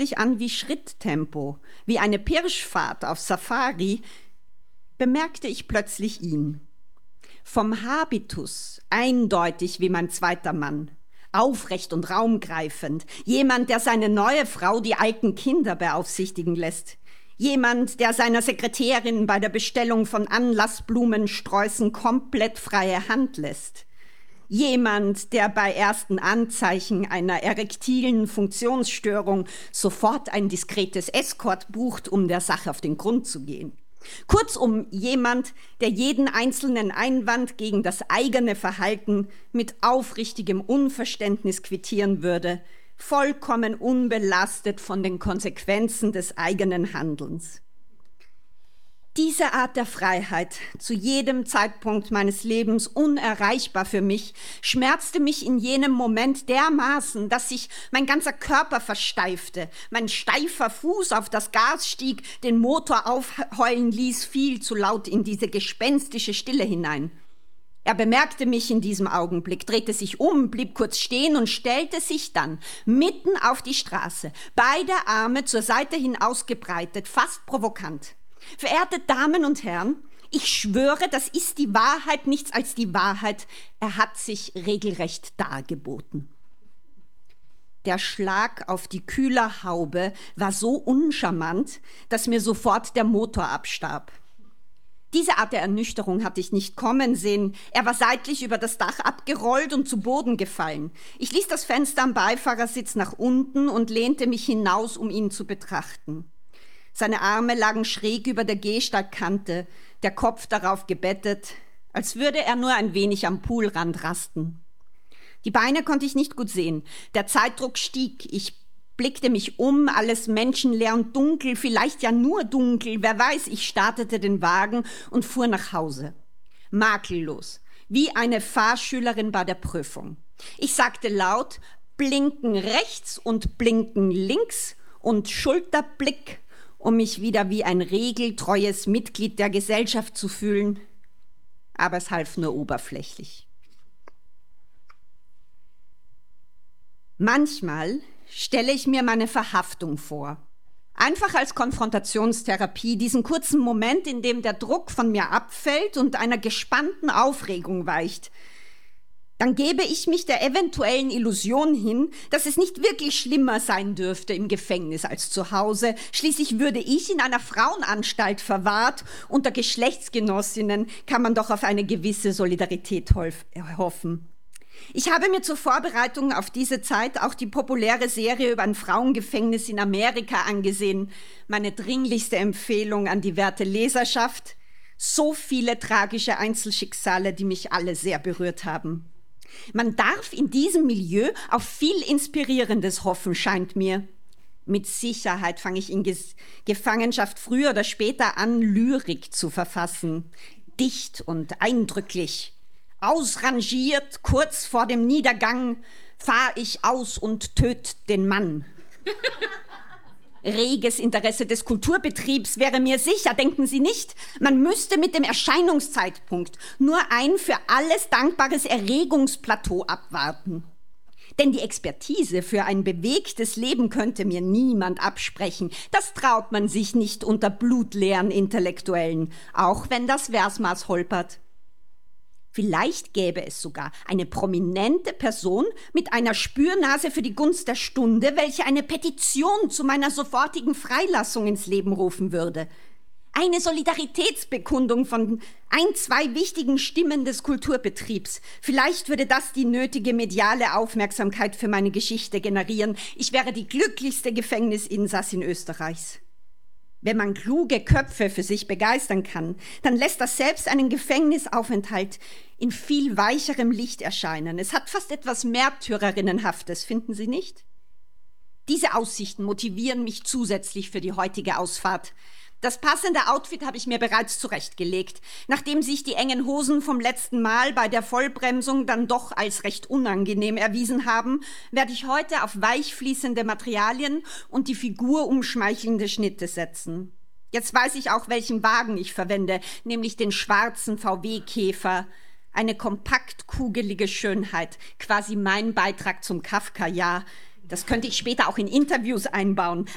sich an wie Schritttempo, wie eine Pirschfahrt auf Safari, bemerkte ich plötzlich ihn. Vom Habitus eindeutig wie mein zweiter Mann, aufrecht und raumgreifend, jemand, der seine neue Frau die alten Kinder beaufsichtigen lässt, jemand, der seiner Sekretärin bei der Bestellung von Anlassblumensträußen komplett freie Hand lässt, jemand, der bei ersten Anzeichen einer erektilen Funktionsstörung sofort ein diskretes Escort bucht, um der Sache auf den Grund zu gehen. Kurzum, jemand, der jeden einzelnen Einwand gegen das eigene Verhalten mit aufrichtigem Unverständnis quittieren würde, vollkommen unbelastet von den Konsequenzen des eigenen Handelns. Diese Art der Freiheit, zu jedem Zeitpunkt meines Lebens unerreichbar für mich, schmerzte mich in jenem Moment dermaßen, dass sich mein ganzer Körper versteifte, mein steifer Fuß auf das Gas stieg, den Motor aufheulen ließ, viel zu laut in diese gespenstische Stille hinein. Er bemerkte mich in diesem Augenblick, drehte sich um, blieb kurz stehen und stellte sich dann mitten auf die Straße, beide Arme zur Seite hin ausgebreitet, fast provokant. Verehrte Damen und Herren, ich schwöre, das ist die Wahrheit, nichts als die Wahrheit. Er hat sich regelrecht dargeboten. Der Schlag auf die Kühlerhaube war so uncharmant, dass mir sofort der Motor abstarb. Diese Art der Ernüchterung hatte ich nicht kommen sehen. Er war seitlich über das Dach abgerollt und zu Boden gefallen. Ich ließ das Fenster am Beifahrersitz nach unten und lehnte mich hinaus, um ihn zu betrachten. Seine Arme lagen schräg über der Gehsteigkante, der Kopf darauf gebettet, als würde er nur ein wenig am Poolrand rasten. Die Beine konnte ich nicht gut sehen. Der Zeitdruck stieg. Ich blickte mich um, alles menschenleer und dunkel, vielleicht ja nur dunkel, wer weiß. Ich startete den Wagen und fuhr nach Hause. Makellos, wie eine Fahrschülerin bei der Prüfung. Ich sagte laut, blinken rechts und blinken links und Schulterblick, um mich wieder wie ein regeltreues Mitglied der Gesellschaft zu fühlen. Aber es half nur oberflächlich. Manchmal stelle ich mir meine Verhaftung vor. Einfach als Konfrontationstherapie, diesen kurzen Moment, in dem der Druck von mir abfällt und einer gespannten Aufregung weicht. Dann gebe ich mich der eventuellen Illusion hin, dass es nicht wirklich schlimmer sein dürfte im Gefängnis als zu Hause. Schließlich würde ich in einer Frauenanstalt verwahrt. Unter Geschlechtsgenossinnen kann man doch auf eine gewisse Solidarität hoffen. Ich habe mir zur Vorbereitung auf diese Zeit auch die populäre Serie über ein Frauengefängnis in Amerika angesehen. Meine dringlichste Empfehlung an die werte Leserschaft. So viele tragische Einzelschicksale, die mich alle sehr berührt haben. Man darf in diesem Milieu auf viel Inspirierendes hoffen, scheint mir. Mit Sicherheit fange ich in Gefangenschaft früher oder später an, Lyrik zu verfassen. Dicht und eindrücklich. Ausrangiert, kurz vor dem Niedergang, fahr ich aus und töt den Mann. Reges Interesse des Kulturbetriebs wäre mir sicher, denken Sie nicht? Man müsste mit dem Erscheinungszeitpunkt nur ein für alles dankbares Erregungsplateau abwarten. Denn die Expertise für ein bewegtes Leben könnte mir niemand absprechen. Das traut man sich nicht unter blutleeren Intellektuellen, auch wenn das Versmaß holpert. Vielleicht gäbe es sogar eine prominente Person mit einer Spürnase für die Gunst der Stunde, welche eine Petition zu meiner sofortigen Freilassung ins Leben rufen würde. Eine Solidaritätsbekundung von 2 wichtigen Stimmen des Kulturbetriebs. Vielleicht würde das die nötige mediale Aufmerksamkeit für meine Geschichte generieren. Ich wäre die glücklichste Gefängnisinsassin Österreichs. Wenn man kluge Köpfe für sich begeistern kann, dann lässt das selbst einen Gefängnisaufenthalt in viel weicherem Licht erscheinen. Es hat fast etwas Märtyrerinnenhaftes, finden Sie nicht? Diese Aussichten motivieren mich zusätzlich für die heutige Ausfahrt. Das passende Outfit habe ich mir bereits zurechtgelegt. Nachdem sich die engen Hosen vom letzten Mal bei der Vollbremsung dann doch als recht unangenehm erwiesen haben, werde ich heute auf weichfließende Materialien und die Figur umschmeichelnde Schnitte setzen. Jetzt weiß ich auch, welchen Wagen ich verwende, nämlich den schwarzen VW-Käfer. Eine kompakt kugelige Schönheit, quasi mein Beitrag zum Kafka-Jahr. Das könnte ich später auch in Interviews einbauen.